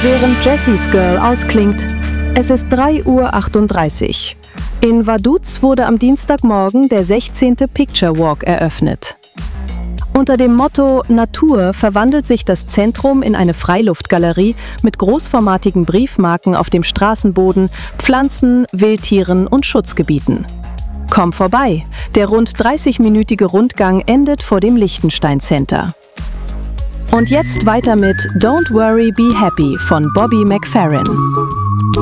während Jessie's Girl ausklingt. Es ist 3:38 Uhr. In Vaduz wurde am Dienstagmorgen der 16. Picture Walk eröffnet. Unter dem Motto Natur verwandelt sich das Zentrum in eine Freiluftgalerie mit großformatigen Briefmarken auf dem Straßenboden, Pflanzen, Wildtieren und Schutzgebieten. Komm vorbei, der rund 30-minütige Rundgang endet vor dem Liechtenstein Center. Und jetzt weiter mit Don't Worry, Be Happy von Bobby McFerrin.